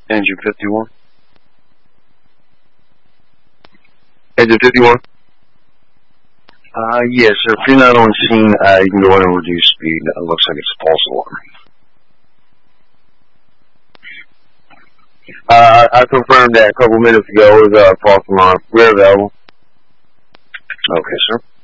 Engine 51. Engine 51? Yes, sir. If you're not on scene, you can go ahead and reduce speed. It looks like it's a false alarm. I confirmed that a couple minutes ago. It was false alarm. We're available. Okay, sir.